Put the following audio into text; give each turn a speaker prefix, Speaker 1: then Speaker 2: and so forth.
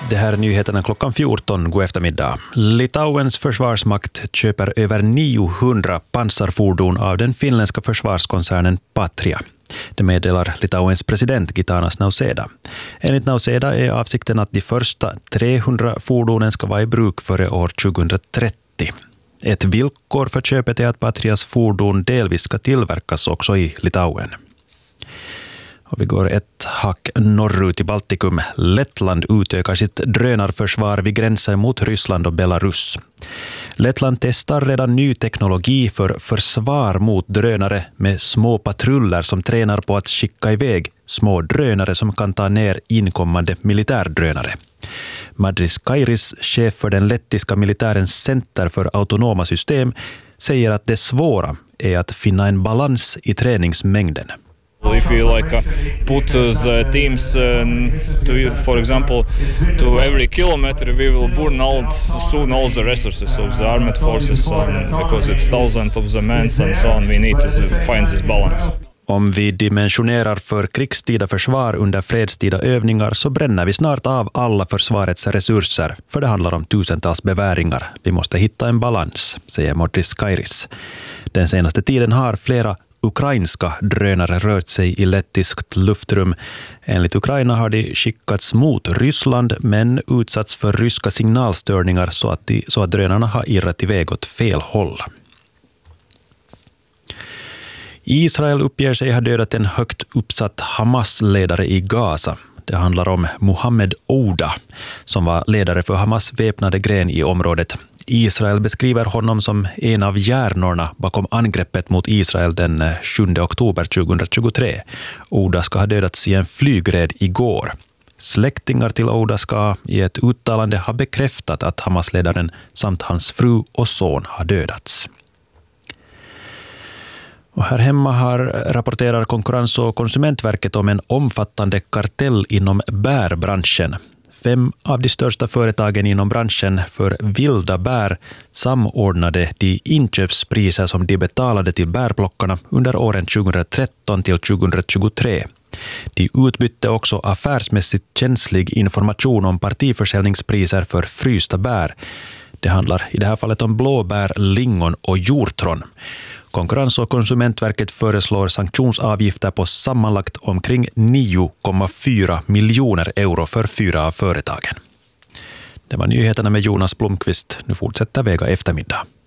Speaker 1: Det här är nyheterna klockan 14. God eftermiddag. Litauens försvarsmakt köper över 900 pansarfordon av den finländska försvarskoncernen Patria. Det meddelar Litauens president Gitanas Nausėda. Enligt Nausėda är avsikten att de första 300 fordonen ska vara i bruk före år 2030. Ett villkor för köpet är att Patrias fordon delvis ska tillverkas också i Litauen. Och vi går ett hack norrut i Baltikum. Lettland utökar sitt drönarförsvar vid gränsen mot Ryssland och Belarus. Lettland testar redan ny teknologi för försvar mot drönare med små patruller som tränar på att skicka iväg små drönare som kan ta ner inkommande militärdrönare. Madris Kairis, chef för den lettiska militärens center för autonoma system, säger att det svåra är att finna en balans i träningsmängden.
Speaker 2: If we put the teams for example, to every kilometer, we will burn out soon all the resources of the armed forces, because it's thousands of the men and so on. We need to find this balance.
Speaker 1: Om vi dimensionerar för krigstida försvar under fredstida övningar så bränner vi snart av alla försvarets resurser, för det handlar om tusentals beväringar. Vi måste hitta en balans, säger Madris Kairis. Den senaste tiden har flera ukrainska drönare rört sig i lettiskt luftrum. Enligt Ukraina har de skickats mot Ryssland men utsatts för ryska signalstörningar så att drönarna har irrat iväg åt fel håll. Israel uppger sig ha dödat en högt uppsatt Hamas-ledare i Gaza. Det handlar om Mohammed Ouda, som var ledare för Hamas väpnade gren i området. Israel beskriver honom som en av hjärnorna bakom angreppet mot Israel den 7 oktober 2023. Ouda ska ha dödats i en flygräd igår. Släktingar till Ouda ska i ett uttalande ha bekräftat att Hamas-ledaren samt hans fru och son har dödats. Och här hemma rapporterar Konkurrens- och konsumentverket om en omfattande kartell inom bärbranschen. 5 av de största företagen inom branschen för vilda bär samordnade de inköpspriser som de betalade till bärplockarna under åren 2013 till 2023. De utbytte också affärsmässigt känslig information om partiförsäljningspriser för frysta bär. Det handlar i det här fallet om blåbär, lingon och hjortron. Konkurrens- och konsumentverket föreslår sanktionsavgifter på sammanlagt omkring 9,4 miljoner euro för 4 av företagen. Det var nyheterna med Jonas Blomqvist. Nu fortsätter Vega eftermiddag.